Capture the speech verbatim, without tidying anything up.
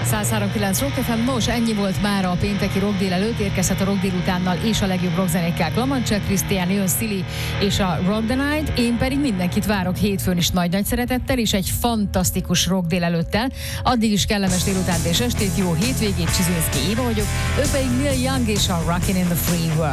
száz három kilenc Rock ef em. Nos, ennyi volt már a pénteki rock délelőtt, érkezhet a rock délutánnal és a legjobb rockzenékkel. Lamancsák Krisztián, jön Szili és a Rock the Night. Én pedig mindenkit várok hétfőn is nagy-nagy szeretettel és egy fantasztikus rock délelőttel. Addig is kellemes délutánt és estét, jó hétvégét, Csizinszki Éva vagyok, ő pedig Neil Young és a Rockin' in the Free World.